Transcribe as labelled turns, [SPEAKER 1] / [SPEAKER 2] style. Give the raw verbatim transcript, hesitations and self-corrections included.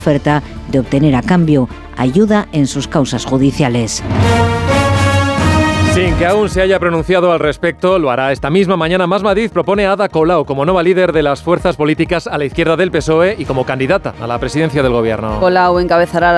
[SPEAKER 1] oferta de obtener a cambio ayuda en sus causas judiciales.
[SPEAKER 2] Sin que aún se haya pronunciado al respecto, lo hará esta misma mañana. Más Madrid propone a Ada Colau como nueva líder de las fuerzas políticas a la izquierda del P S O E y como candidata a la presidencia del gobierno.
[SPEAKER 3] Colau encabezará